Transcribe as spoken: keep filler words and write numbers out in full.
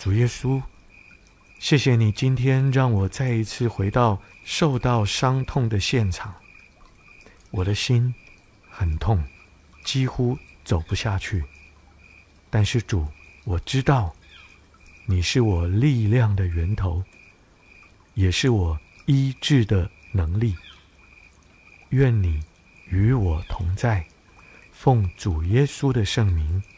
主耶稣，谢谢你今天让我再一次回到受到伤痛的现场。我的心很痛，几乎走不下去。但是主，我知道你是我力量的源头，也是我医治的能力。愿你与我同在，奉主耶稣的圣名。